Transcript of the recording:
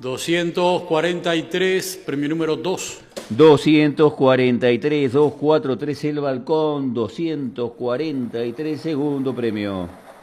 243, premio número 2. 243, 243 el balcón, 243, segundo premio.